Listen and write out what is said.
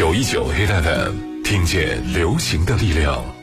919 Hit FM， 听见流行的力量。